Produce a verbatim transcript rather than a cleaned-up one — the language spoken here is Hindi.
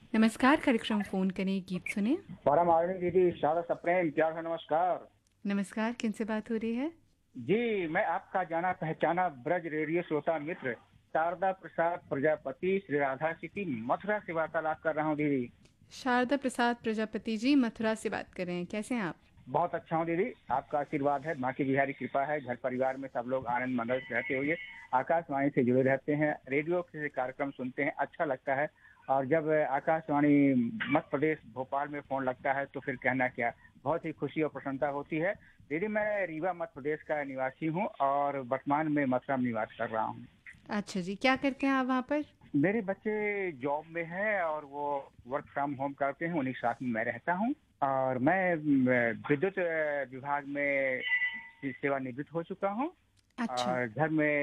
नमस्कार, कार्यक्रम फ़ोन करें गीत सुने। परम आदरणीय दीदी शारदा सप्रेम प्यार है नमस्कार। नमस्कार, किनसे बात हो रही है? जी मैं आपका जाना पहचाना ब्रज रेडियो श्रोता मित्र शारदा प्रसाद प्रजापति श्री राधा सिटी मथुरा से वार्तालाप कर रहा हूँ दीदी। शारदा प्रसाद प्रजापति जी, मथुरा से बात कर रहे हैं। कैसे हैं आप? बहुत अच्छा हूँ दीदी, आपका आशीर्वाद है, माँ की बिहारी कृपा है, घर परिवार में सब लोग आनंद मंगल से रहते हुए आकाशवाणी से जुड़े रहते हैं, रेडियो से कार्यक्रम सुनते हैं, अच्छा लगता है। और जब आकाशवाणी मध्य प्रदेश भोपाल में फोन लगता है तो फिर कहना क्या, बहुत ही खुशी और प्रसन्नता होती है। दीदी मैं रीवा मध्य प्रदेश का निवासी हूँ और वर्तमान में मथुरा में निवास कर रहा हूँ। अच्छा जी, क्या करते हैं आप वहाँ पर? मेरे बच्चे जॉब में हैं और वो वर्क फ्रॉम होम करते हैं, उन्हीं के साथ में मैं रहता हूँ। और मैं अ, विद्युत अ, विभाग में सेवानिवृत्त हो चुका हूँ अच्छा। और घर में